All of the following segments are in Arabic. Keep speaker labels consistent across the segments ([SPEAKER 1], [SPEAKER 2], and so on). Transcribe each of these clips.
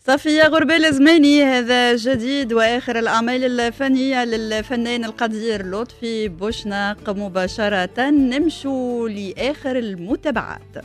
[SPEAKER 1] صفية غربال زماني، هذا جديد وآخر الأعمال الفنية للفنان القدير لطفي بوشناق. مباشرة نمشوا لآخر المتابعات.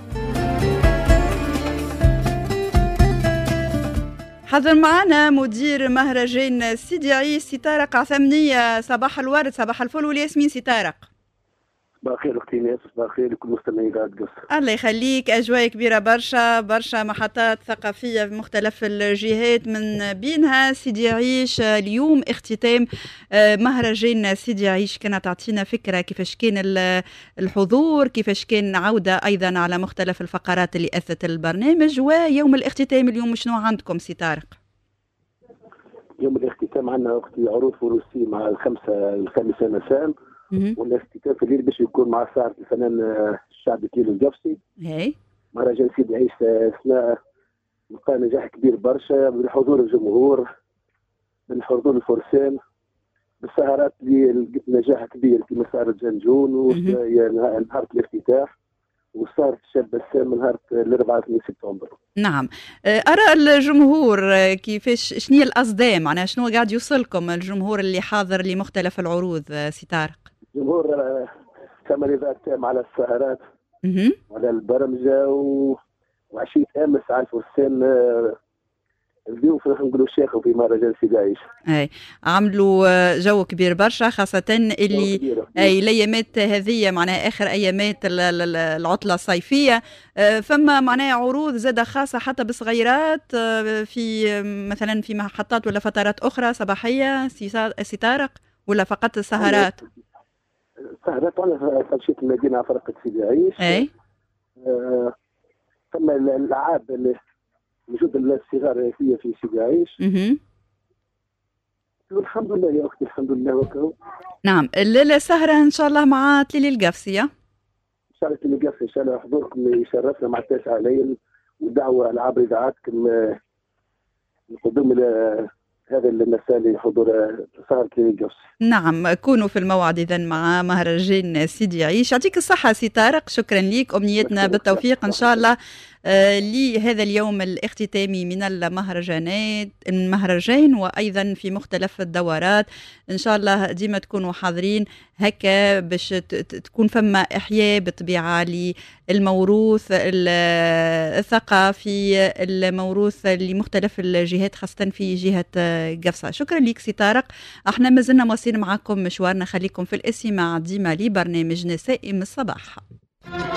[SPEAKER 1] حضر معنا مدير مهرجان سيدي عيش سي طارق عثمنية. صباح الورد، صباح الفل والياسمين سي طارق.
[SPEAKER 2] صباح الخير اختي ناس، صباح الخير لكل مستمعي إذاعة قصر.
[SPEAKER 1] الله يخليك. أجواء كبيرة برشا محطات ثقافية في مختلف الجهات، من بينها سيدي عيش. اليوم اختتام مهرجان سيدي عيش. كانت تعطينا فكرة كيفاش كان الحضور، كيفاش كان عودة أيضا على مختلف الفقرات اللي أثت البرنامج. ويوم الاختتام اليوم شنو عندكم سي طارق؟
[SPEAKER 2] يوم الاختتام عندنا اختي عروض فروسية مع الخامسة مساء، والاختتام في الليل باش يكون مع سهرة الفنان الشعبي كيلو القفصي. مهرجان سيدي عيش اثناء لقى نجاح كبير برشا بالحضور الجمهور، بالحضور الفرسان، بالسهرات اللي لقيت نجاح كبير كما سهرة جنجون ونهار الافتتاح، وسهرة الشاب بسام نهار 24 سبتمبر.
[SPEAKER 1] نعم. أرى الجمهور كيفاش، شنو هي الأصداء، معناها شنو قاعد يوصلكم الجمهور اللي حاضر لمختلف العروض سي طارق؟
[SPEAKER 2] الجمهور كما رضا تام على السهرات وعلى البرمجة وعشية أمس على الفرسان. اليوم نقولوا شيخوا في مهرجان سيدي عيش.
[SPEAKER 1] اي عملوا جو كبير برشا، خاصة اللي الايامات هذه معناها اخر ايامات العطلة الصيفية. فما معناها عروض زادة خاصة حتى بالصغيرات في مثلا في محطات ولا فترات اخرى صباحية سي طارق، ولا فقط السهرات؟
[SPEAKER 2] سهرات على تنشيط المدينة على فرقة سيدي عيش.
[SPEAKER 1] اي
[SPEAKER 2] ثم الالعاب اللي موجود الصغار في سيدي عيش. والحمد لله يا اختي، الحمد لله وكهو.
[SPEAKER 1] نعم. الليله سهره ان شاء الله مع تليل القفصي. ان
[SPEAKER 2] شاء الله تليل القفصي ان شاء الله حضوركم يشرفنا مع 9 ليل، ودعوه على عبر اذاعاتكم القدوم الى هذا المساء لحضور سهرة تليل القفصي.
[SPEAKER 1] نعم، كونوا في الموعد اذا مع مهرجان سيدي عيش. يعطيك الصحه سي طارق، شكرا ليك، امنيتنا بالتوفيق ان شاء الله لهذا اليوم الاختتامي من المهرجان وأيضا في مختلف الدورات. إن شاء الله ديما تكونوا حاضرين هكا باش تكون فما إحياء بطبيعة للموروث الثقافي، الموروث لمختلف الجهات خاصة في جهة قفصة. شكرا لك سي طارق. احنا مازلنا مواصلين معكم مشوارنا، خليكم في الاستماع ديما لبرنامجنا سائم الصباح.